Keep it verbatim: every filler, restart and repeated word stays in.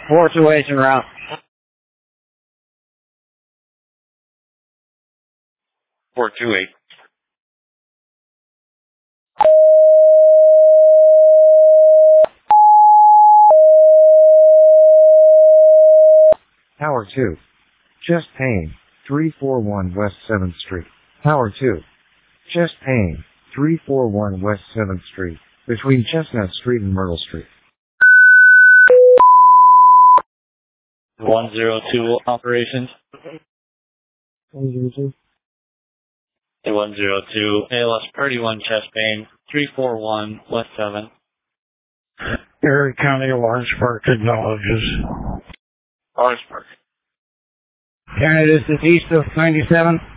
four two eight en route. four two eight. Tower two. Chest pain, three four one West seventh Street. Tower two. Chest pain, three four one West seventh Street, between Chestnut Street and Myrtle Street. one zero two operations. one zero two. one zero two, A L S Purdy one chest pain, three four one West seventh. Erie County Lawrence Park acknowledges. Lawrence Park. Canada, this is east of ninety-seven.